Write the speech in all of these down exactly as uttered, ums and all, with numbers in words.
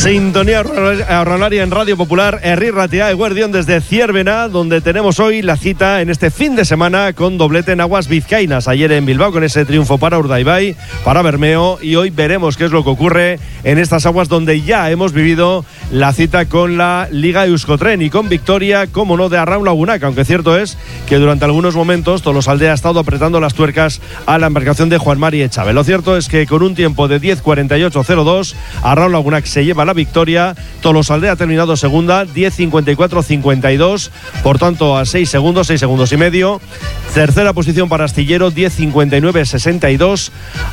Sintonía horroraria en Radio Popular, Herri Ratia, Eguerdión desde Zierbena, donde tenemos hoy la cita en este fin de semana con doblete en aguas vizcaínas. Ayer en Bilbao con ese triunfo para Urdaibai, para Bermeo, y hoy veremos qué es lo que ocurre en estas aguas donde ya hemos vivido la cita con la Liga Euskotren y con victoria, como no, de Arraun Lagunak, aunque cierto es que durante algunos momentos Tolosaldea ha estado apretando las tuercas a la embarcación de Juan Mari Echave. Lo cierto es que con un tiempo de diez cuarenta y ocho cero dos, Arraun Lagunak se lleva la victoria. Tolosaldea ha terminado segunda, diez cincuenta y cuatro cincuenta y dos, por tanto a seis segundos, seis segundos y medio. Tercera posición para Astillero, diez cincuenta y nueve sesenta y dos,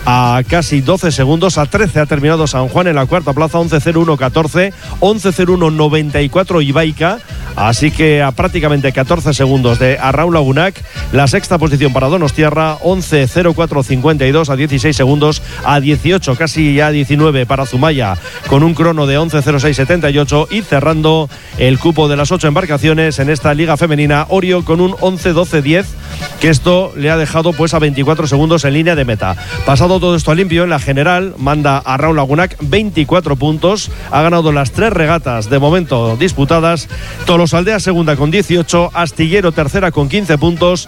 a casi doce segundos. A trece ha terminado San Juan en la cuarta plaza, once cero uno catorce, once cero uno noventa y cuatro Ibaica, así que a prácticamente catorce segundos de Arraun Lagunak. La sexta posición para Donostiarra, once cero cuatro cincuenta y dos, a dieciséis segundos. A dieciocho, casi a diecinueve para Zumaya, con un crono de once cero seis setenta y ocho, y cerrando el cupo de las ocho embarcaciones en esta liga femenina, Orio con un once doce diez, que esto le ha dejado pues a veinticuatro segundos en línea de meta. Pasado todo esto a limpio, en la general manda Arraun Lagunak veinticuatro puntos, ha ganado las tres regatas de momento disputadas. Tolosaldea segunda con dieciocho, Astillero tercera con quince puntos,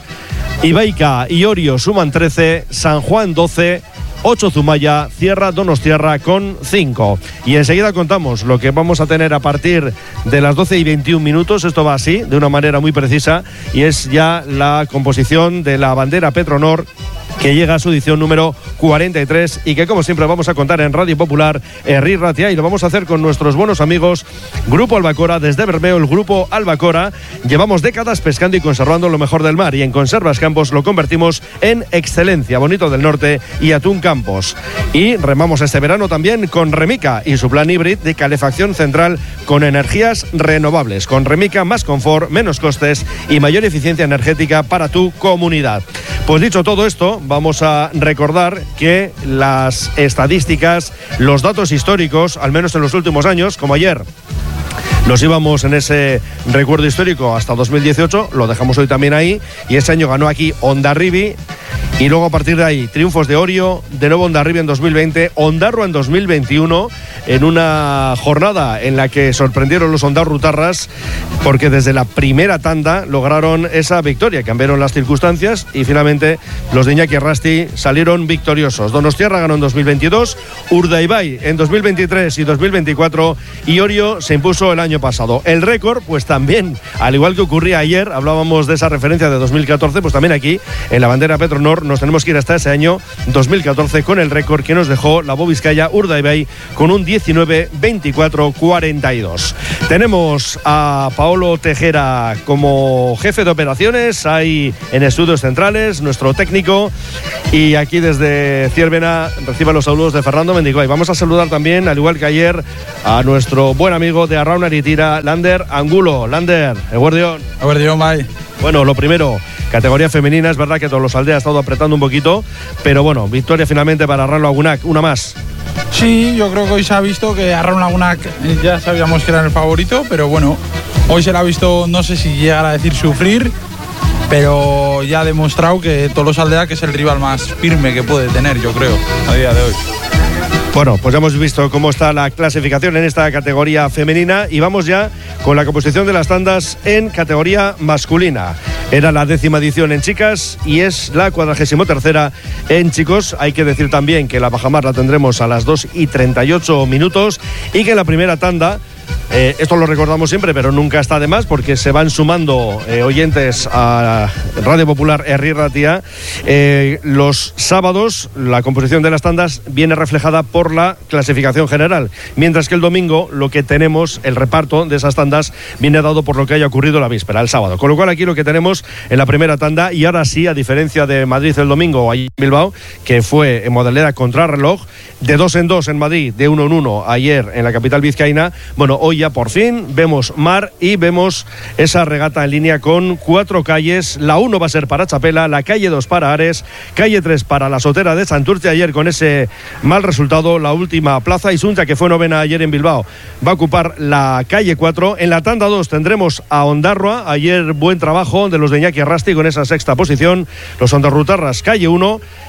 Ibaica y Orio suman trece, San Juan doce, ocho Zumaya, cierra Donostiarra con cinco. Y enseguida contamos lo que vamos a tener a partir de las doce y veintiún minutos. Esto va así, de una manera muy precisa, y es ya la composición de la bandera Petronor, que llega a su edición número cuarenta y tres y que, como siempre, vamos a contar en Radio Popular, Herri Ratia, y lo vamos a hacer con nuestros buenos amigos Grupo Albacora. Desde Bermeo, el Grupo Albacora, llevamos décadas pescando y conservando lo mejor del mar, y en Conservas Campos lo convertimos en excelencia. Bonito del Norte y Atún Campos. Y remamos este verano también con Remica y su plan híbrido de calefacción central con energías renovables. Con Remica, más confort, menos costes y mayor eficiencia energética para tu comunidad. Pues dicho todo esto, vamos a recordar que las estadísticas, los datos históricos, al menos en los últimos años, como ayer nos íbamos en ese recuerdo histórico hasta dos mil dieciocho, lo dejamos hoy también ahí, y ese año ganó aquí Hondarribi, y luego a partir de ahí triunfos de Orio, de nuevo Hondarribi en dos mil veinte, Ondarroa en dos mil veintiuno, en una jornada en la que sorprendieron los ondarrutarras porque desde la primera tanda lograron esa victoria, cambiaron las circunstancias y finalmente los de Iñaki Arrasti salieron victoriosos. Donostiarra ganó en dos mil veintidós, Urdaibai en dos mil veintitrés y dos mil veinticuatro, y Orio se impuso el año pasado. El récord, pues también, al igual que ocurría ayer, hablábamos de esa referencia de dos mil catorce, pues también aquí en la bandera Petronor nos tenemos que ir hasta ese año dos mil catorce con el récord que nos dejó la Bobiscaya Urdaibai con un diecinueve veinticuatro cuarenta y dos. Tenemos a Paolo Tejera como jefe de operaciones ahí en Estudios Centrales, nuestro técnico, y aquí desde Zierbena reciba los saludos de Fernando Mendigoy. Vamos a saludar también, al igual que ayer, a nuestro buen amigo de Arraun Aritira, Lander Angulo. Lander, Eguerdión. Eguerdión, bye. Bueno, lo primero, categoría femenina, es verdad que Tolosaldea ha estado apretando un poquito, pero bueno, victoria finalmente para Arraun Lagunak, una más. Sí, yo creo que hoy se ha visto que Arraun Lagunak ya sabíamos que era el favorito, pero bueno, hoy se le ha visto, no sé si llegar a decir sufrir, pero ya ha demostrado que Tolosaldea, que es el rival más firme que puede tener, yo creo, a día de hoy. Bueno, pues ya hemos visto cómo está la clasificación en esta categoría femenina, y vamos ya con la composición de las tandas en categoría masculina. Era la décima edición en chicas y es la cuadragésimo tercera en chicos. Hay que decir también que la bajamar la tendremos a las dos y treinta y ocho minutos, y que en la primera tanda, Eh, esto lo recordamos siempre, pero nunca está de más porque se van sumando eh, oyentes a Radio Popular Herri Ratia. Eh, los sábados la composición de las tandas viene reflejada por la clasificación general, mientras que el domingo lo que tenemos, el reparto de esas tandas, viene dado por lo que haya ocurrido la víspera, el sábado. Con lo cual aquí lo que tenemos en la primera tanda, y ahora sí, a diferencia de Madrid el domingo allí en Bilbao, que fue en modalidad contrarreloj, de dos en dos en Madrid, de uno en uno ayer en la capital vizcaína, bueno, hoy ya por fin vemos mar y vemos esa regata en línea con cuatro calles. La uno va a ser para Chapela, la calle dos para Ares, calle tres para la Sotera de Santurce. Ayer con ese mal resultado, la última plaza, Isunta, que fue novena ayer en Bilbao, va a ocupar la calle cuatro. En la tanda dos tendremos a Ondarroa, ayer buen trabajo de los de Iñaki Arrasti con esa sexta posición, los ondarrutarras calle uno.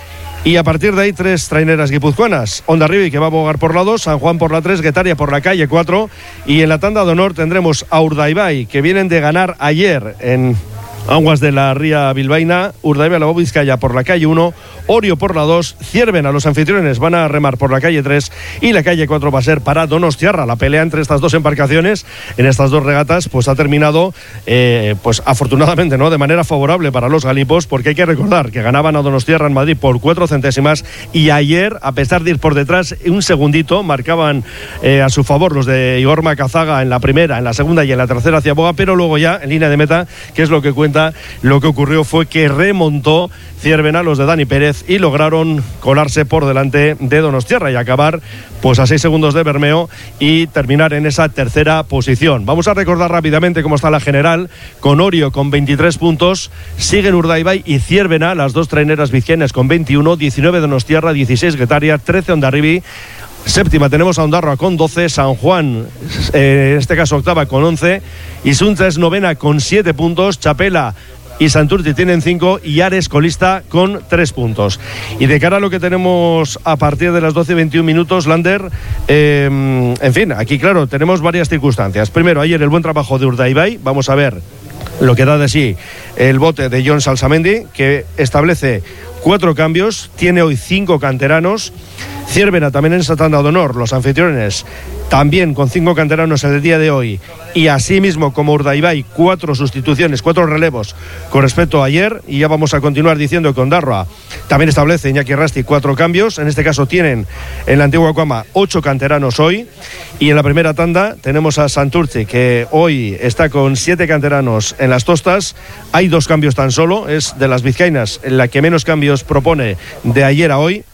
Y a partir de ahí, tres traineras guipuzcoanas. Hondarribia, que va a abogar por la dos, San Juan por la tres, Guetaria por la calle cuatro. Y en la tanda de honor tendremos a Urdaibai, que vienen de ganar ayer en aguas de la ría bilbaína. Urdaibai Lago Vizcaya por la calle uno, Orio por la dos, Ciervena, los anfitriones van a remar por la calle tres y la calle cuatro va a ser para Donostiarra. La pelea entre estas dos embarcaciones en estas dos regatas pues ha terminado eh, pues afortunadamente, ¿no?, de manera favorable para los galipos, porque hay que recordar que ganaban a Donostiarra en Madrid por cuatro centésimas y ayer, a pesar de ir por detrás un segundito, marcaban eh, a su favor los de Igor Macazaga en la primera, en la segunda y en la tercera hacia Boga, pero luego ya en línea de meta, que es lo que cuenta, lo que ocurrió fue que remontó Ciervena, los de Dani Pérez, y lograron colarse por delante de Donostiarra y acabar pues a seis segundos de Bermeo y terminar en esa tercera posición. Vamos a recordar rápidamente cómo está la general, con Orio con veintitrés puntos, siguen Urdaibai y Ciervena, las dos traineras vizcaínas con veintiuno, diecinueve Donostiarra, dieciséis Guetaria, trece Hondarribia. Séptima tenemos a Ondarroa con doce, San Juan, eh, en este caso octava con once, Isunza es novena con siete puntos, Chapela y Santurce tienen cinco y Ares colista con tres puntos. Y de cara a lo que tenemos a partir de las doce y veintiún minutos, Lander, eh, en fin, aquí claro, tenemos varias circunstancias. Primero, ayer el buen trabajo de Urdaibai, vamos a ver lo que da de sí el bote de John Salsamendi, que establece cuatro cambios, tiene hoy cinco canteranos. Ciervena también en esa tanda de honor, los anfitriones también con cinco canteranos en el día de hoy, y asimismo como Urdaibai, cuatro sustituciones, cuatro relevos con respecto a ayer. Y ya vamos a continuar diciendo que Ondarroa también establece Iñaki Rasti cuatro cambios, en este caso tienen en la antigua Cuama ocho canteranos hoy. Y en la primera tanda tenemos a Santurce, que hoy está con siete canteranos en las tostas, hay dos cambios tan solo, es de las vizcaínas en la que menos cambios propone de ayer a hoy,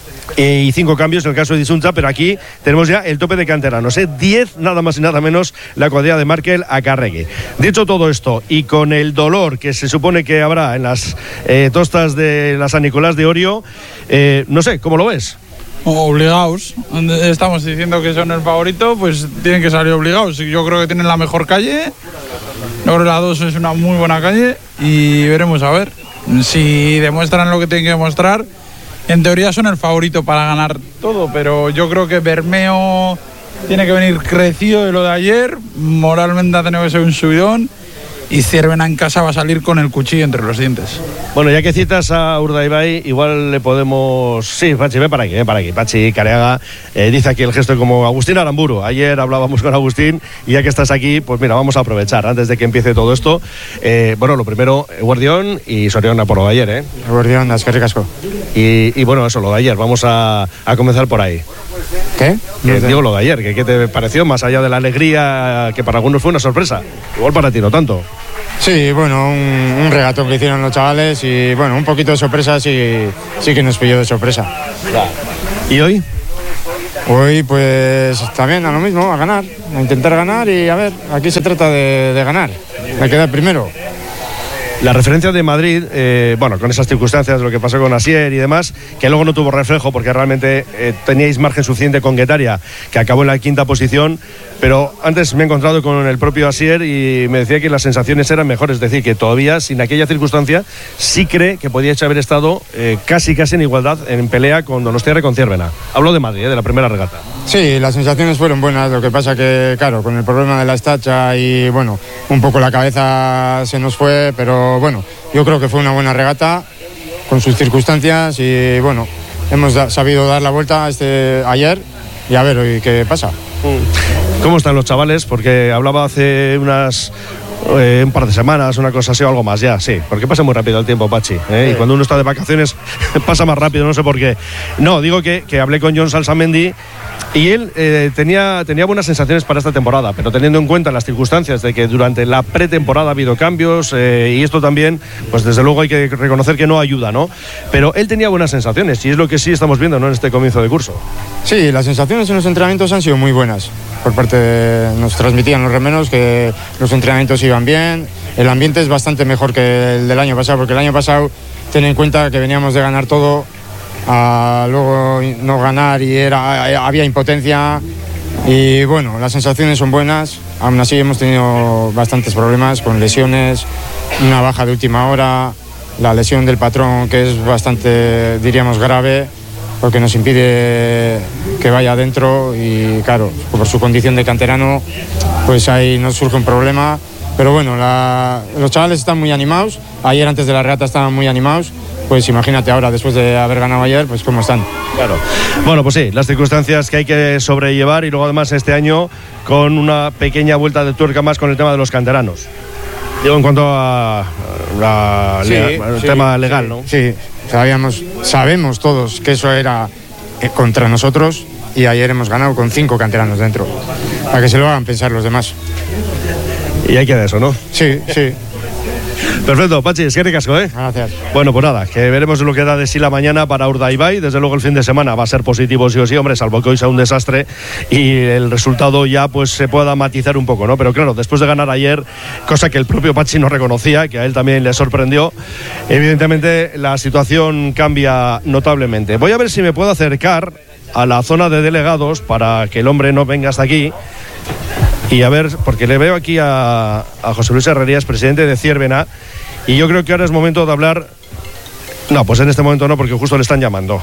Eh, y cinco cambios en el caso de Isunza, pero aquí tenemos ya el tope de canteranos, ¿eh? diez nada más y nada menos la cuadrilla de Markel a Carregui. Dicho todo esto, y con el dolor que se supone que habrá en las eh, tostas de la San Nicolás de Orio, eh, no sé, ¿cómo lo ves? Obligados, estamos diciendo que son el favorito, pues tienen que salir obligados. Yo creo que tienen la mejor calle, yo creo que la dos es una muy buena calle y veremos a ver si demuestran lo que tienen que demostrar. En teoría son el favorito para ganar todo, pero yo creo que Bermeo tiene que venir crecido de lo de ayer, moralmente ha tenido que ser un subidón, y Ciervena en casa va a salir con el cuchillo entre los dientes. Bueno, ya que citas a Urdaibai, igual le podemos... Sí, Pachi, ven para aquí, ven para aquí. Pachi Careaga eh, dice aquí el gesto como Agustín Aramburu. Ayer hablábamos con Agustín y ya que estás aquí, pues mira, vamos a aprovechar antes de que empiece todo esto. Eh, bueno, lo primero, Guardión y Soriona por lo de ayer, ¿eh? Guardión, es que ricasco. Y, y bueno, eso, lo de ayer, vamos a, a comenzar por ahí. ¿Qué? Que, digo lo de ayer, que ¿qué te pareció? Más allá de la alegría, que para algunos fue una sorpresa. Igual para ti no tanto. Sí, bueno, un, un regatón que hicieron los chavales y bueno, un poquito de sorpresa sí, sí que nos pilló de sorpresa. ¿Y hoy? Hoy pues también a lo mismo, a ganar, a intentar ganar y a ver, aquí se trata de, de ganar, de quedar primero. La referencia de Madrid, eh, bueno, con esas circunstancias, lo que pasó con Asier y demás, que luego no tuvo reflejo porque realmente eh, teníais margen suficiente con Guetaria, que acabó en la quinta posición, pero antes me he encontrado con el propio Asier y me decía que las sensaciones eran mejores, es decir, que todavía sin aquella circunstancia sí cree que podíais haber estado eh, casi casi en igualdad en pelea con Donostiarra y con Ciervena. Hablo de Madrid, eh, de la primera regata. Sí, las sensaciones fueron buenas, lo que pasa que, claro, con el problema de la estacha y, bueno, un poco la cabeza se nos fue, pero bueno, yo creo que fue una buena regata con sus circunstancias y, bueno, hemos da- sabido dar la vuelta este, ayer y a ver hoy qué pasa. ¿Cómo están los chavales? Porque hablaba hace unas... Eh, un par de semanas, una cosa así o algo más ya, sí, porque pasa muy rápido el tiempo, Pachi, ¿eh? Sí. Y cuando uno está de vacaciones pasa más rápido, no sé por qué. No, digo que, que hablé con John Salsamendi y él eh, tenía, tenía buenas sensaciones para esta temporada, pero teniendo en cuenta las circunstancias de que durante la pretemporada ha habido cambios eh, y esto también, pues desde luego hay que reconocer que no ayuda, ¿no? Pero él tenía buenas sensaciones y es lo que sí estamos viendo, ¿no?, en este comienzo de curso. Sí, las sensaciones en los entrenamientos han sido muy buenas. Por parte de, nos transmitían los remeros que los entrenamientos iban bien. El ambiente es bastante mejor que el del año pasado, porque el año pasado, ten en cuenta que veníamos de ganar todo, a luego no ganar y era, había impotencia. Y bueno, las sensaciones son buenas. Aún así hemos tenido bastantes problemas con lesiones, una baja de última hora la lesión del patrón, que es bastante, diríamos, grave, porque nos impide que vaya adentro y claro, por su condición de canterano, pues ahí nos surge un problema. Pero bueno, la, los chavales están muy animados, ayer antes de la regata estaban muy animados, pues imagínate ahora, después de haber ganado ayer, pues cómo están. Claro. Bueno, pues sí, las circunstancias que hay que sobrellevar y luego además este año con una pequeña vuelta de tuerca más con el tema de los canteranos. Digo, en cuanto a la, sí, le, el sí, tema legal, sí, ¿no? Sí, sabíamos, sabemos todos que eso era contra nosotros y ayer hemos ganado con cinco canteranos dentro, para que se lo hagan pensar los demás. Y hay que de eso, ¿no? Sí, sí. Perfecto, Pachi, es que ricasco, ¿eh? Gracias. Bueno, pues nada, que veremos lo que da de sí la mañana para Urdaibai. Desde luego el fin de semana va a ser positivo sí o sí, hombre, salvo que hoy sea un desastre y el resultado ya pues se pueda matizar un poco, ¿no? Pero claro, después de ganar ayer, cosa que el propio Pachi no reconocía, que a él también le sorprendió, evidentemente la situación cambia notablemente. Voy a ver si me puedo acercar a la zona de delegados para que el hombre no venga hasta aquí. Y a ver, porque le veo aquí a, a José Luis Herrerías, presidente de Zierbena, y yo creo que ahora es momento de hablar. No, pues en este momento no, porque justo le están llamando.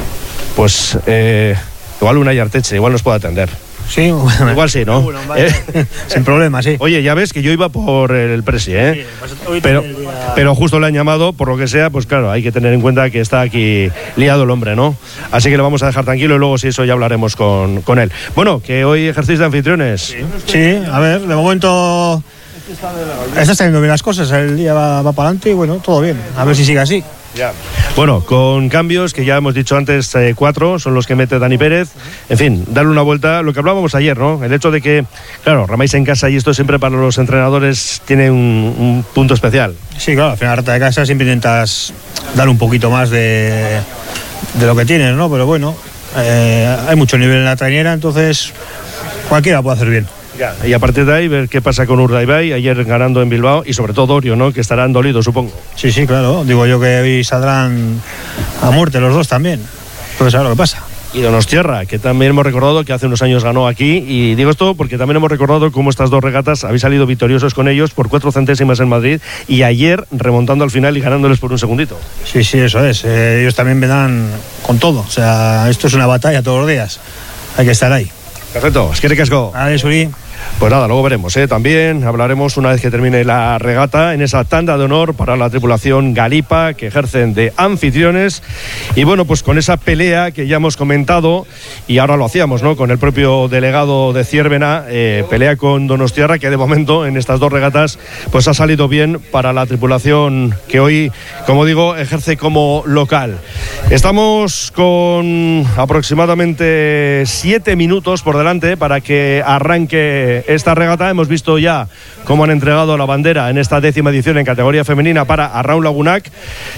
Pues eh, igual Unai Arteche, igual nos puede atender. Sí, bueno, igual sí, ¿no? Bueno, vale. ¿Eh? Sin problema, sí. Oye, ya ves que yo iba por el Presi, ¿eh? Sí, pues hoy pero, día... pero justo le han llamado, por lo que sea, pues claro, hay que tener en cuenta que está aquí liado el hombre, ¿no? Así que le vamos a dejar tranquilo y luego si eso ya hablaremos con, con él. Bueno, que hoy ejercéis de anfitriones. Sí, sí, a ver, de momento están saliendo bien las cosas, el día va, va para adelante y bueno, todo bien. A ver si sigue así. Ya. Bueno, con cambios que ya hemos dicho antes, eh, cuatro son los que mete Dani Pérez. En fin, darle una vuelta, lo que hablábamos ayer, ¿no? El hecho de que, claro, ramáis en casa y esto siempre para los entrenadores tiene un, un punto especial. Sí, claro, al final rata de casa siempre intentas dar un poquito más de, de lo que tienes, ¿no? Pero bueno, eh, hay mucho nivel en la trainera, entonces cualquiera puede hacer bien. Ya, y a partir de ahí ver qué pasa con Urdaibai, ayer ganando en Bilbao y sobre todo Orio, ¿no? Que estarán dolidos, supongo. Sí, sí, claro, digo yo que hoy saldrán a muerte los dos también, entonces a ver lo que pasa. Y Donostiarra, que también hemos recordado que hace unos años ganó aquí, y digo esto porque también hemos recordado cómo estas dos regatas habéis salido victoriosos con ellos por cuatro centésimas en Madrid y ayer remontando al final y ganándoles por un segundito. Sí, sí, eso es, eh, ellos también vendrán con todo, o sea, esto es una batalla todos los días, hay que estar ahí. Perfecto, es que ricasco. Adiós, Uri. Pues nada, luego veremos, ¿eh? También hablaremos una vez que termine la regata en esa tanda de honor para la tripulación Galipa que ejercen de anfitriones. Y bueno, pues con esa pelea que ya hemos comentado y ahora lo hacíamos, ¿no? Con el propio delegado de Zierbena, eh, pelea con Donostiarra, que de momento en estas dos regatas pues ha salido bien para la tripulación que hoy, como digo, ejerce como local. Estamos con aproximadamente siete minutos por delante para que arranque esta regata. Hemos visto ya cómo han entregado la bandera en esta décima edición en categoría femenina para Arraun Lagunac,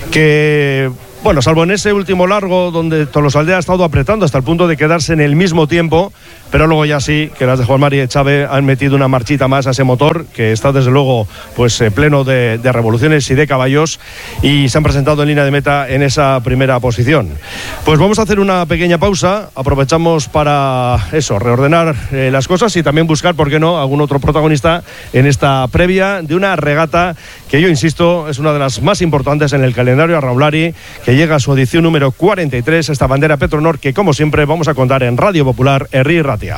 que bueno, salvo en ese último largo donde Tolosaldea ha estado apretando hasta el punto de quedarse en el mismo tiempo, pero luego ya sí que las de Juan Mari y Chávez han metido una marchita más a ese motor que está desde luego pues eh, pleno de, de revoluciones y de caballos, y se han presentado en línea de meta en esa primera posición. Pues vamos a hacer una pequeña pausa, aprovechamos para eso, reordenar eh, las cosas y también buscar, por qué no, algún otro protagonista en esta previa de una regata que yo insisto es una de las más importantes en el calendario arraulari, que llega a su edición número cuarenta y tres, esta bandera Petronor que como siempre vamos a contar en Radio Popular Herri Ratia.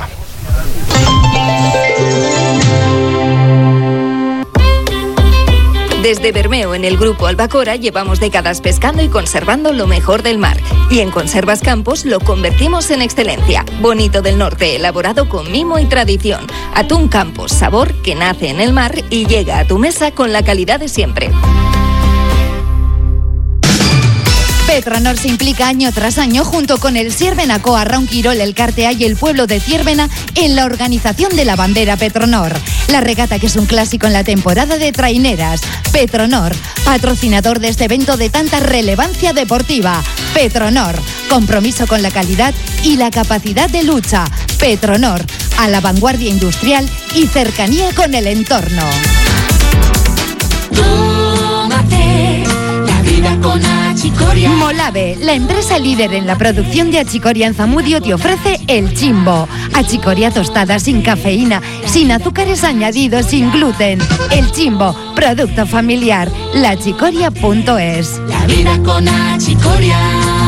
Desde Bermeo, en el Grupo Albacora, llevamos décadas pescando y conservando lo mejor del mar. Y en Conservas Campos lo convertimos en excelencia. Bonito del Norte, elaborado con mimo y tradición. Atún Campos, sabor que nace en el mar y llega a tu mesa con la calidad de siempre. Petronor se implica año tras año junto con el Zierbena Coa Arraun Quirol, el Cartea y el pueblo de Zierbena en la organización de la bandera Petronor. La regata que es un clásico en la temporada de traineras. Petronor, patrocinador de este evento de tanta relevancia deportiva. Petronor, compromiso con la calidad y la capacidad de lucha. Petronor, a la vanguardia industrial y cercanía con el entorno. Tómate la vida vida con achicoria. Molave, la empresa líder en la producción de achicoria en Zamudio, te ofrece El Chimbo. Achicoria tostada sin cafeína, sin azúcares añadidos, sin gluten. El Chimbo, producto familiar. la achicoria punto es. La vida con achicoria.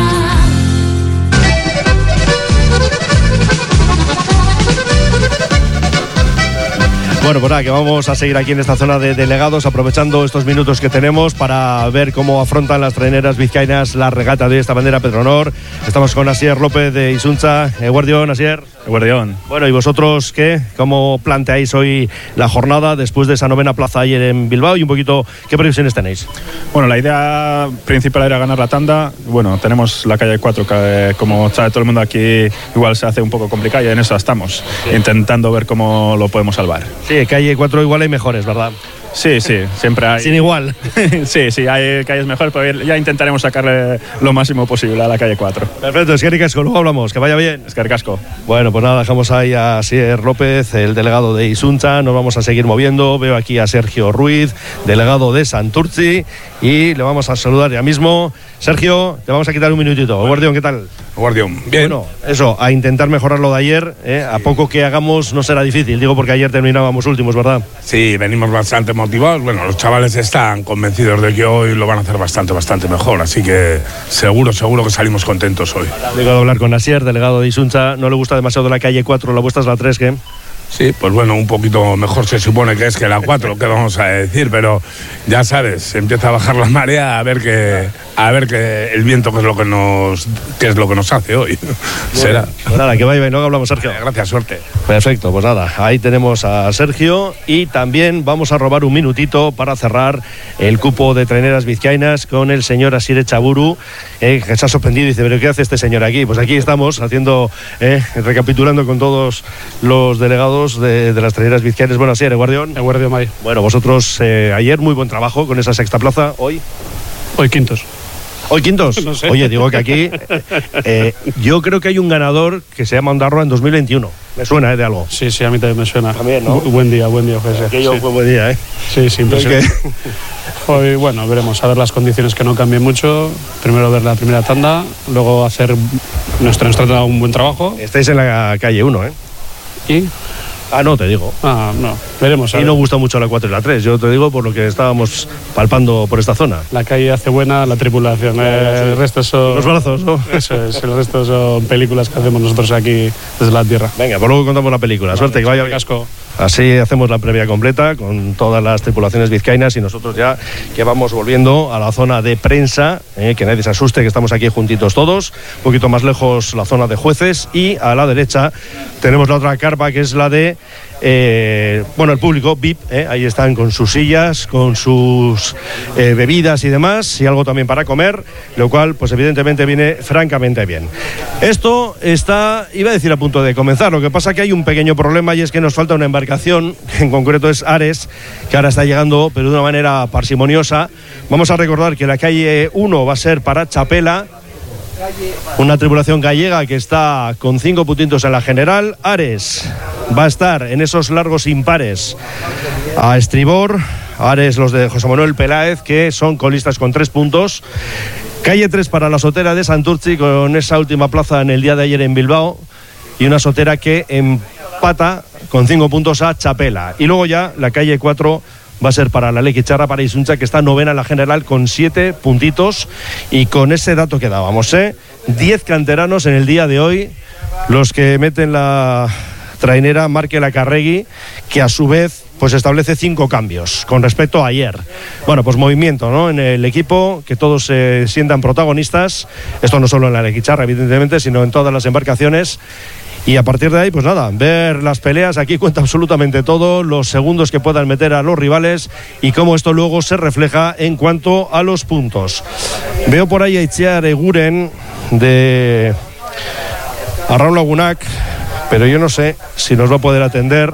Bueno, pues nada, que vamos a seguir aquí en esta zona de delegados, aprovechando estos minutos que tenemos para ver cómo afrontan las traineras vizcaínas la regata de esta bandera Petronor. Estamos con Asier López de Isunza. Eguardión, Asier. Eguardión. Bueno, ¿y vosotros qué? ¿Cómo planteáis hoy la jornada después de esa novena plaza ayer en Bilbao? Y un poquito, ¿qué previsiones tenéis? Bueno, la idea principal era ganar la tanda. Bueno, tenemos la calle cuatro, que como sabe todo el mundo aquí, igual se hace un poco complicada y en eso estamos, sí. Intentando ver cómo lo podemos salvar. Sí, calle cuatro igual hay mejores, ¿verdad? Sí, sí, siempre hay. Sin igual. Sí, sí, hay calles mejores, pero ya intentaremos sacarle lo máximo posible a la calle cuatro. Perfecto, es que Ricasco, luego hablamos, que vaya bien. Es que Ricasco. Bueno, pues nada, dejamos ahí a Asier López, el delegado de Isunza, nos vamos a seguir moviendo. Veo aquí a Sergio Ruiz, delegado de Santurtzi, y le vamos a saludar ya mismo. Sergio, te vamos a quitar un minutito. Guardión, ¿qué tal? Guardión, bien. Bueno, eso, a intentar mejorar lo de ayer, ¿eh? A poco que hagamos no será difícil, digo porque ayer terminábamos últimos, ¿verdad? Sí, venimos bastante motivados. Bueno, los chavales están convencidos de que hoy lo van a hacer bastante, bastante mejor, así que seguro, seguro que salimos contentos hoy. Digo de hablar con Asier, delegado de Isunza. ¿No le gusta demasiado la calle cuatro, la vuestra es la tres, qué? Sí, pues bueno, un poquito mejor se supone que es que la cuatro, que vamos a decir, pero ya sabes, se empieza a bajar la marea a ver que a ver que el viento que es lo que nos que es lo que nos hace hoy. Bueno, será. Pues nada, que vaya bien, luego hablamos, Sergio. Gracias, suerte. Perfecto, pues nada, ahí tenemos a Sergio y también vamos a robar un minutito para cerrar el cupo de traineras vizcaínas con el señor Asier Echaburu, eh, que se ha sorprendido y dice, pero ¿qué hace este señor aquí? Pues aquí estamos haciendo, eh, recapitulando con todos los delegados De, de las traineras vizcaínas. Bueno, Asier, Eguardión. Eguardión, May. Bueno, vosotros eh, ayer muy buen trabajo con esa sexta plaza. Hoy. Hoy quintos. ¿Hoy quintos? No sé. Oye, digo que aquí eh, yo creo que hay un ganador que se llama Ondarroa en dos mil veintiuno. Me suena eh, de algo. Sí, sí, a mí también me suena. También, ¿no? Bu buen día, buen día, José. Aquello sí. fue buen día, ¿eh? Sí, sí, impresionante. Hoy, bueno, veremos, a ver las condiciones que no cambien mucho. Primero ver la primera tanda, luego hacer nuestro, nuestro un buen trabajo. Estáis en la calle uno, ¿eh? ¿Y? Ah, no, te digo. Ah, no, veremos. A mí no gusta mucho la cuatro y la tres, yo te digo por lo que estábamos palpando por esta zona. La calle hace buena, la tripulación, eh, el resto son... Los brazos, ¿no? Eso es, el resto son películas que hacemos nosotros aquí desde la tierra. Venga, pues luego contamos la película. Vale, suerte, que vaya bien. Casco. Así hacemos la previa completa con todas las tripulaciones vizcaínas y nosotros ya que vamos volviendo a la zona de prensa, eh, que nadie se asuste que estamos aquí juntitos todos, un poquito más lejos la zona de jueces y a la derecha tenemos la otra carpa que es la de Eh, bueno, el público V I P, eh, ahí están con sus sillas, con sus eh, bebidas y demás, y algo también para comer, lo cual, pues evidentemente viene francamente bien. Esto está, iba a decir, a punto de comenzar, lo que pasa que hay un pequeño problema y es que nos falta una embarcación, que en concreto es Ares, que ahora está llegando, pero de una manera parsimoniosa. Vamos a recordar que la calle uno va a ser para Chapela, una tripulación gallega que está con cinco puntitos en la general. Ares va a estar en esos largos impares a estribor. Ares los de José Manuel Peláez, que son colistas con tres puntos. Calle tres para la sotera de Santurtzi, con esa última plaza en el día de ayer en Bilbao, y una sotera que empata con cinco puntos a Chapela. Y luego ya la calle cuatro va a ser para la Lequicharra, para Isunza, que está novena en la general con siete puntitos. Y con ese dato que dábamos, ¿eh? diez canteranos en el día de hoy, los que meten la trainera Marque la Carregui, que a su vez pues establece cinco cambios con respecto a ayer. Bueno, pues movimiento, ¿no?, en el equipo, que todos se eh, sientan protagonistas. Esto no solo en la Lequicharra, evidentemente, sino en todas las embarcaciones. Y a partir de ahí, pues nada, ver las peleas. Aquí cuenta absolutamente todo, los segundos que puedan meter a los rivales y cómo esto luego se refleja en cuanto a los puntos. Veo por ahí a Itziar Eguren de Arraun Lagunac, pero yo no sé si nos va a poder atender.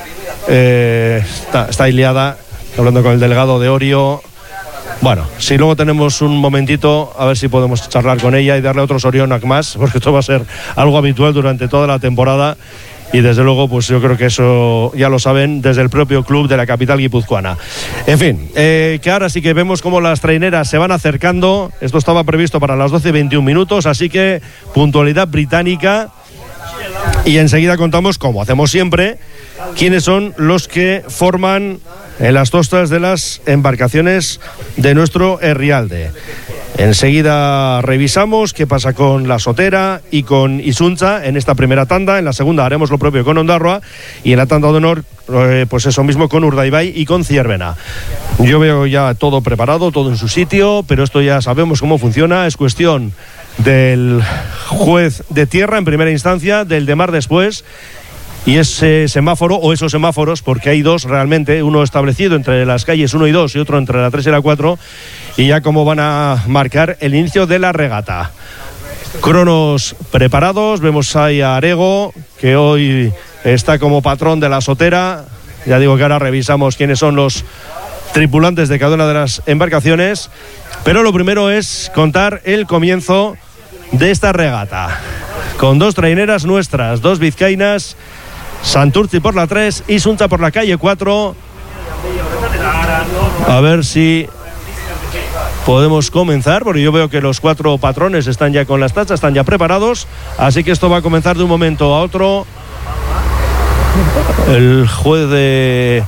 Eh, está, está ahí liada, hablando con el delegado de Orio. Bueno, si luego tenemos un momentito, a ver si podemos charlar con ella y darle otro Sorionac más, porque esto va a ser algo habitual durante toda la temporada. y desde luego pues yo creo que eso ya lo saben desde el propio club de la capital guipuzcoana. En fin, eh, que ahora sí que vemos cómo las traineras se van acercando. Esto estaba previsto para las doce y veintiún minutos, así que puntualidad británica. Y enseguida contamos, como hacemos siempre, quiénes son los que forman en las tostas de las embarcaciones de nuestro Herrialde. Enseguida revisamos qué pasa con la Sotera y con Isuntza en esta primera tanda. En la segunda haremos lo propio con Ondarroa y en la tanda de honor eh, pues eso mismo con Urdaibai y con Zierbena. Yo veo ya todo preparado, todo en su sitio, pero esto ya sabemos cómo funciona. Es cuestión del juez de tierra en primera instancia, del de mar después, y ese semáforo o esos semáforos, porque hay dos realmente, uno establecido entre las calles uno y dos y otro entre la tres y la cuatro, y ya cómo van a marcar el inicio de la regata. Cronos preparados, vemos ahí a Arego, que hoy está como patrón de la Sotera. Ya digo que ahora revisamos quiénes son los tripulantes de cada una de las embarcaciones, pero lo primero es contar el comienzo de esta regata, con dos traineras nuestras, dos vizcaínas, Santurtzi por la tres y Isuntza por la calle cuatro. A ver si podemos comenzar, porque yo veo que los cuatro patrones están ya con las tachas, están ya preparados, así que esto va a comenzar de un momento a otro. El juez de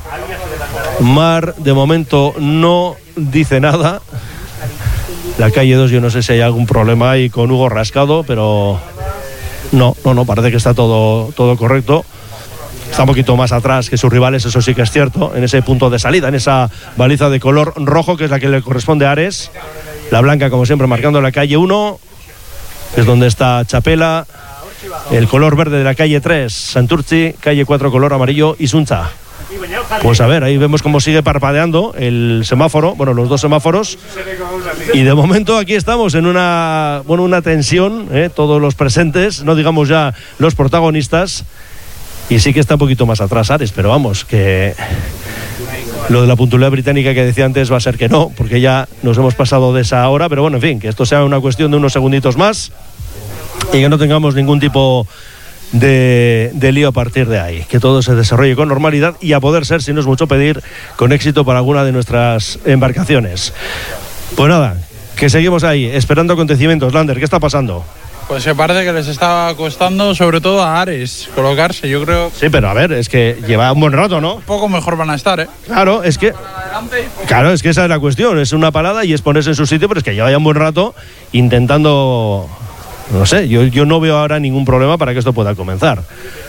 mar de momento no dice nada. La calle dos, yo no sé si hay algún problema ahí con Hugo Rascado, pero no, no, no, parece que está todo, todo correcto. Está un poquito más atrás que sus rivales, eso sí que es cierto, en ese punto de salida, en esa baliza de color rojo, que es la que le corresponde a Ares. La blanca, como siempre, marcando la calle uno, que es donde está Chapela. El color verde de la calle tres, Santurtzi, calle cuatro, color amarillo, Isuntza. Pues a ver, ahí vemos cómo sigue parpadeando el semáforo, bueno, los dos semáforos, y de momento aquí estamos en una, bueno, una tensión, ¿eh? Todos los presentes, no digamos ya los protagonistas, y sí que está un poquito más atrás Ares, pero vamos, que lo de la puntualidad británica que decía antes va a ser que no, porque ya nos hemos pasado de esa hora, pero bueno, en fin, que esto sea una cuestión de unos segunditos más y que no tengamos ningún tipo De, de lío a partir de ahí, que todo se desarrolle con normalidad y a poder ser, si no es mucho pedir, con éxito para alguna de nuestras embarcaciones. Pues nada, que seguimos ahí esperando acontecimientos. Lander, ¿qué está pasando? Pues se parece que les está costando sobre todo a Ares colocarse, yo creo. Sí, pero a ver, es que lleva un buen rato, ¿no? Un poco mejor van a estar, ¿eh? Claro, es que Claro, es que esa es la cuestión, es una parada y es ponerse en su sitio, pero es que lleva ya un buen rato intentando. No sé, yo, yo no veo ahora ningún problema para que esto pueda comenzar.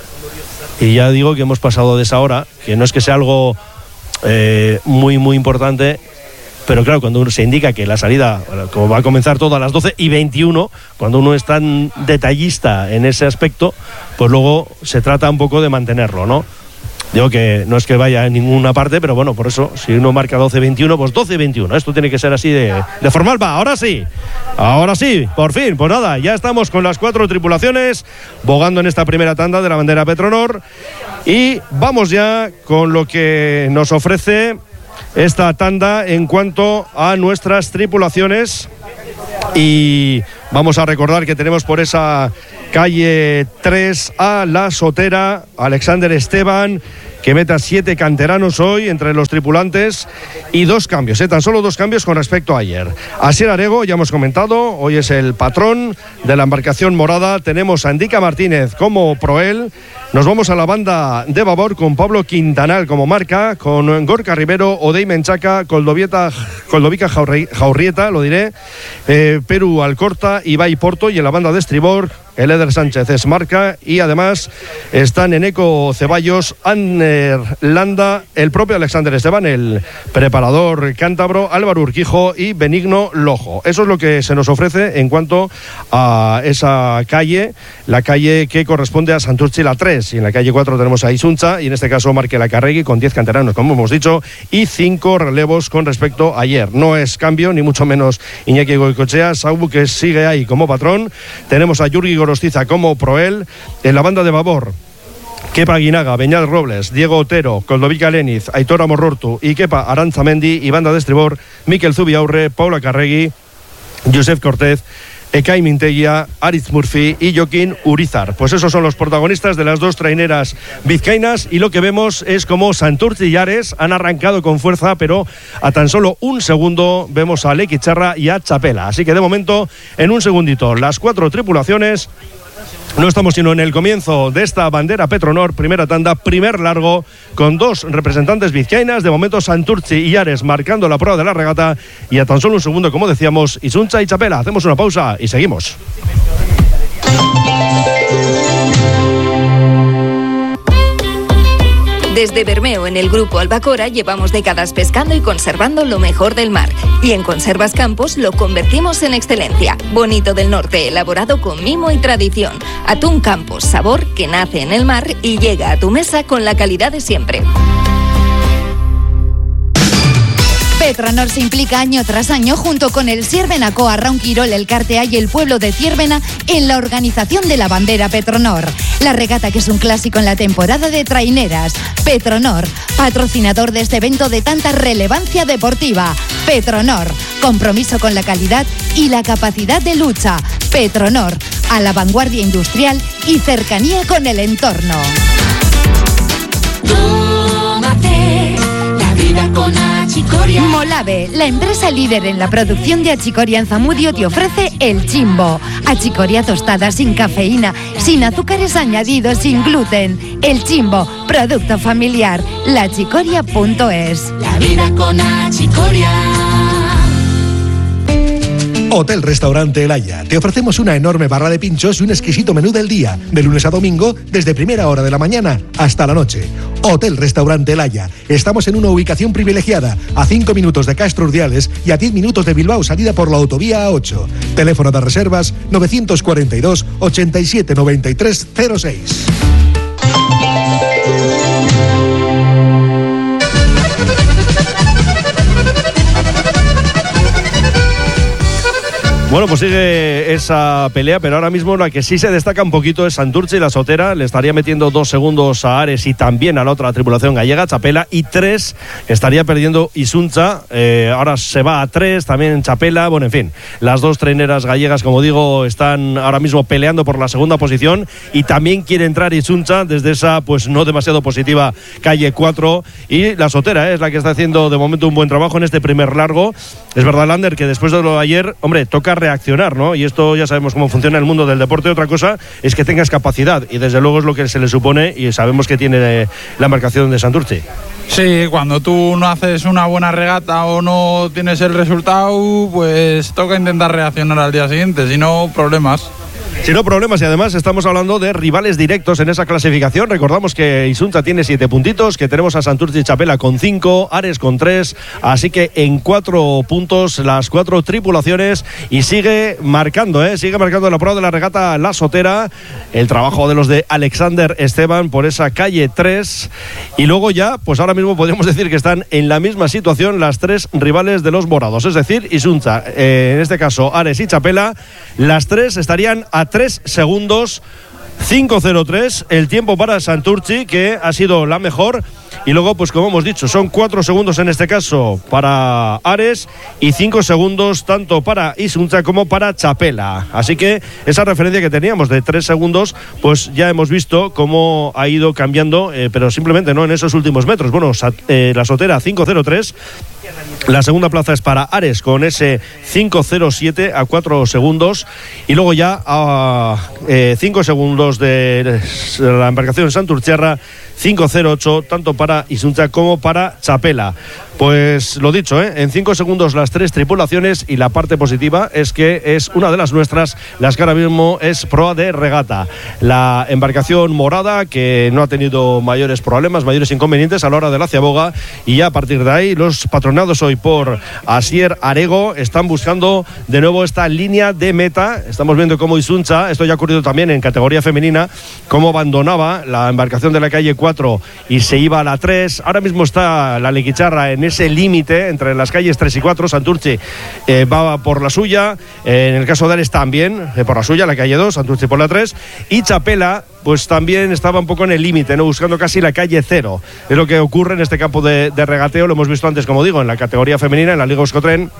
Y ya digo que hemos pasado de esa hora, que no es que sea algo eh, muy, muy importante, pero claro, cuando uno se indica que la salida, como va a comenzar todo a las doce y veintiuno, cuando uno es tan detallista en ese aspecto, pues luego se trata un poco de mantenerlo, ¿no? Digo que no es que vaya a ninguna parte, pero bueno, por eso, si uno marca doce veintiuno, pues doce veintiuno. Esto tiene que ser así de, de formal. Va, ahora sí, ahora sí, por fin. Pues nada, ya estamos con las cuatro tripulaciones bogando en esta primera tanda de la bandera Petronor. Y vamos ya con lo que nos ofrece esta tanda en cuanto a nuestras tripulaciones. Y vamos a recordar que tenemos por esa calle tres a la Sotera, Alexander Esteban, que meta siete canteranos hoy entre los tripulantes y dos cambios, ¿eh? Tan solo dos cambios con respecto a ayer. Asier Arego, ya hemos comentado, hoy es el patrón de la embarcación morada. Tenemos a Andika Martínez como proel. Nos vamos a la banda de babor con Pablo Quintanal como marca, con Gorka Rivero, Odey Menchaca, Coldovieta, Coldovica Jaurrieta, lo diré, eh, Perú Alcorta, Ibai Porto, y en la banda de estribor el Eder Sánchez es marca, y además están Eneco Ceballos, Anner Landa, el propio Alexander Esteban, el preparador cántabro, Álvaro Urquijo y Benigno Lojo. Eso es lo que se nos ofrece en cuanto a esa calle, la calle que corresponde a Santurtzi la tres, y en la calle cuatro tenemos a Isuntza, y en este caso Marque la Carregui con diez canteranos, como hemos dicho, y cinco relevos con respecto a ayer. No es cambio, ni mucho menos Iñaki Goicoechea, Saubu, que sigue ahí como patrón. Tenemos a Yurgi Gorostiza como proel. En la banda de babor, Kepa Aguinaga, Beñat Robles, Diego Otero, Coldovica Leniz, Aitor Amorrortu y Kepa Aranzamendi, y banda de estribor, Mikel Zubiaurre, Paula Carregui, Josep Cortez, Ekain Mintegia, Aritz Murphy y Joaquín Urizar. Pues esos son los protagonistas de las dos traineras vizcaínas, y lo que vemos es como Santurtzi y Ares han arrancado con fuerza, pero a tan solo un segundo vemos a Lequicharra y a Chapela. Así que de momento, en un segundito, las cuatro tripulaciones. No estamos sino en el comienzo de esta bandera Petronor, primera tanda, primer largo, con dos representantes vizcaínas. De momento Santurtzi y Ares marcando la prueba de la regata, y a tan solo un segundo, como decíamos, Isuntza y Chapela. Hacemos una pausa y seguimos. Desde Bermeo, en el Grupo Albacora, llevamos décadas pescando y conservando lo mejor del mar. Y en Conservas Campos lo convertimos en excelencia. Bonito del Norte, elaborado con mimo y tradición. Atún Campos, sabor que nace en el mar y llega a tu mesa con la calidad de siempre. Petronor se implica año tras año junto con el Siervena Coa Raunquirol, el Cartea y el pueblo de Ciervena en la organización de la bandera Petronor. La regata, que es un clásico en la temporada de traineras. Petronor, patrocinador de este evento de tanta relevancia deportiva. Petronor, compromiso con la calidad y la capacidad de lucha. Petronor, a la vanguardia industrial y cercanía con el entorno. Tómate la vida con Achicoria. Molave, la empresa líder en la producción de achicoria en Zamudio, te ofrece el Chimbo. Achicoria tostada sin cafeína, sin azúcares añadidos, sin gluten. El Chimbo, producto familiar. lachicoria punto es. La vida con Achicoria. Hotel Restaurante El Haya. Te ofrecemos una enorme barra de pinchos y un exquisito menú del día, de lunes a domingo, desde primera hora de la mañana hasta la noche. Hotel Restaurante El Haya. Estamos en una ubicación privilegiada, a cinco minutos de Castro Urdiales y a diez minutos de Bilbao, salida por la autovía A ocho. Teléfono de reservas novecientos cuarenta y dos, ochenta y siete, noventa y tres, cero seis. Bueno, pues sigue esa pelea, pero ahora mismo la que sí se destaca un poquito es Santurtzi y la Sotera. Le estaría metiendo dos segundos a Ares y también a la otra tripulación gallega, Chapela, y tres estaría perdiendo Isuntza. Eh, ahora se va a tres, también Chapela. Bueno, en fin, las dos traineras gallegas, como digo, están ahora mismo peleando por la segunda posición, y también quiere entrar Isuntza desde esa pues no demasiado positiva calle cuatro, y la Sotera eh, es la que está haciendo de momento un buen trabajo en este primer largo. Es verdad, Lander, que después de lo de ayer, hombre, toca reaccionar, ¿no? Y esto ya sabemos cómo funciona el mundo del deporte. Otra cosa es que tengas capacidad, y desde luego es lo que se le supone, y sabemos que tiene la marcación de Santurtzi. Sí, cuando tú no haces una buena regata o no tienes el resultado, pues toca intentar reaccionar al día siguiente, si no, problemas. Si no, problemas. Y además estamos hablando de rivales directos en esa clasificación. Recordamos que Isuntza tiene siete puntitos, que tenemos a Santurtzi y Chapela con cinco, Ares con tres, así que en cuatro puntos las cuatro tripulaciones, y sigue marcando, ¿eh? sigue marcando la prueba de la regata la Sotera, el trabajo de los de Alexander Esteban por esa calle tres, y luego ya, pues ahora mismo podríamos decir que están en la misma situación las tres rivales de los morados, es decir, Isuntza, eh, en este caso Ares y Chapela, las tres estarían a tres segundos. Cinco cero tres el tiempo para Santurtzi, que ha sido la mejor, y luego pues como hemos dicho son cuatro segundos en este caso para Ares y cinco segundos tanto para Isuntza como para Chapela, así que esa referencia que teníamos de tres segundos pues ya hemos visto cómo ha ido cambiando, eh, pero simplemente no en esos últimos metros. Bueno, eh, la Sotera cinco cero tres, la segunda plaza es para Ares con ese cinco cero siete a cuatro segundos, y luego ya a eh, cinco segundos de la embarcación Santurtziarra, cinco cero ocho tanto para Isuntza como para Chapela. Pues lo dicho, ¿eh? en cinco segundos las tres tripulaciones, y la parte positiva es que es una de las nuestras, las que ahora mismo es proa de regata. La embarcación morada, que no ha tenido mayores problemas, mayores inconvenientes a la hora de la ciaboga, y ya a partir de ahí los patronados hoy por Asier Arego están buscando de nuevo esta línea de meta. Estamos viendo cómo Isuntza, esto ya ha ocurrido también en categoría femenina, cómo abandonaba la embarcación de la calle cuatro y se iba a la tres. Ahora mismo está la Lequicharra en ese límite entre las calles tres y cuatro. Santurtzi eh, va por la suya, eh, en el caso de Ares también eh, por la suya, la calle dos, Santurtzi por la tres, y Chapela pues también estaba un poco en el límite, ¿no? Buscando casi la calle cero. Es lo que ocurre en este campo de, de regateo, lo hemos visto antes, como digo, en la categoría femenina, en la Liga Euskotren.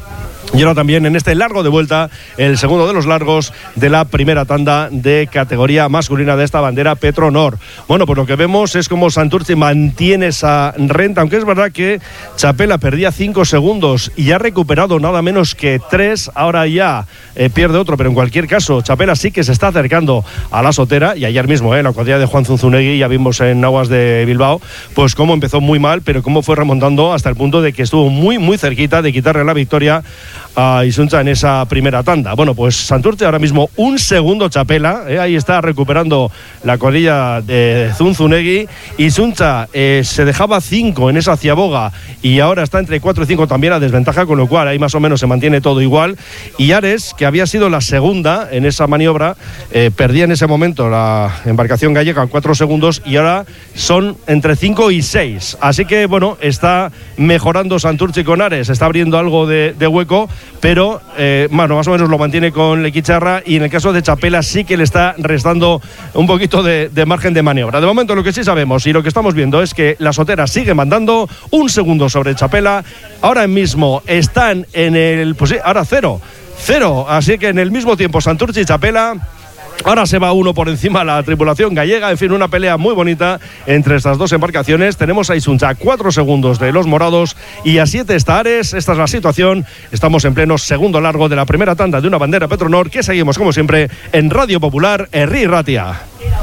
Y ahora también en este largo de vuelta, el segundo de los largos de la primera tanda de categoría masculina de esta bandera Petronor. Bueno, pues lo que vemos es como Santurce mantiene esa renta, aunque es verdad que Chapela perdía cinco segundos y ha recuperado nada menos que tres, ahora ya eh, pierde otro, pero en cualquier caso Chapela sí que se está acercando a la sotera, y ayer mismo, eh, la cuadrilla de Juan Zunzunegui, ya vimos en aguas de Bilbao, pues cómo empezó muy mal, pero cómo fue remontando hasta el punto de que estuvo muy, muy cerquita de quitarle la victoria a Isuncha en esa primera tanda. Bueno, pues Santurce ahora mismo un segundo Chapela, eh, ahí está recuperando la cuadrilla de Zunzunegui. Isuncha eh, se dejaba cinco en esa ciaboga y ahora está entre cuatro y cinco también a desventaja, con lo cual ahí más o menos se mantiene todo igual. Y Ares, que había sido la segunda en esa maniobra, eh, perdía en ese momento la embarcación gallega cuatro segundos y ahora son entre cinco y seis. Así que bueno, está mejorando Santurce con Ares, está abriendo algo de, de hueco, pero eh, bueno, más o menos lo mantiene con Lequicharra, y en el caso de Chapela sí que le está restando un poquito de, de margen de maniobra. De momento lo que sí sabemos y lo que estamos viendo es que la sotera sigue mandando un segundo sobre Chapela. Ahora mismo están en el, pues sí, ahora cero, cero, así que en el mismo tiempo Santurce y Chapela. Ahora se va uno por encima la tripulación gallega. En fin, una pelea muy bonita entre estas dos embarcaciones. Tenemos a Isuncha a cuatro segundos de los morados y a siete está Ares. Esta es la situación. Estamos en pleno segundo largo de la primera tanda de una bandera Petronor, que seguimos como siempre en Radio Popular, Herri Ratia.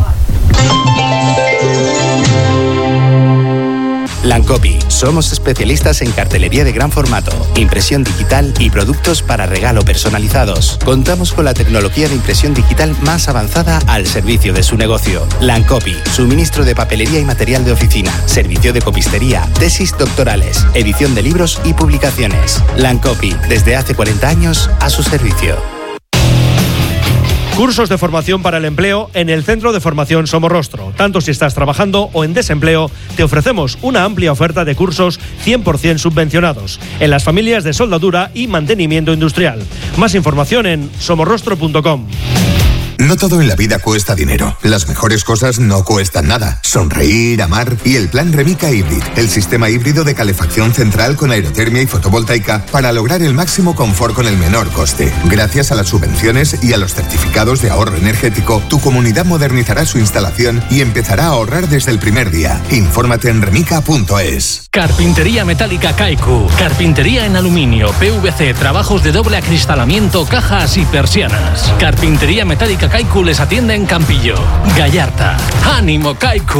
Lancopi. Somos especialistas en cartelería de gran formato, impresión digital y productos para regalo personalizados. Contamos con la tecnología de impresión digital más avanzada al servicio de su negocio. Lancopi. Suministro de papelería y material de oficina, servicio de copistería, tesis doctorales, edición de libros y publicaciones. Lancopi. Desde hace cuarenta años a su servicio. Cursos de formación para el empleo en el Centro de Formación Somorrostro. Tanto si estás trabajando o en desempleo, te ofrecemos una amplia oferta de cursos cien por ciento subvencionados en las familias de soldadura y mantenimiento industrial. Más información en somorrostro punto com. No todo en la vida cuesta dinero. Las mejores cosas no cuestan nada. Sonreír, amar y el plan Remica Hybrid, el sistema híbrido de calefacción central con aerotermia y fotovoltaica para lograr el máximo confort con el menor coste. Gracias a las subvenciones y a los certificados de ahorro energético, tu comunidad modernizará su instalación y empezará a ahorrar desde el primer día. Infórmate en remica punto es. Carpintería metálica Kaiku. Carpintería en aluminio, P V C, trabajos de doble acristalamiento, cajas y persianas. Carpintería metálica Kaiku les atiende en Campillo. Gallarta. ¡Ánimo, Kaiku!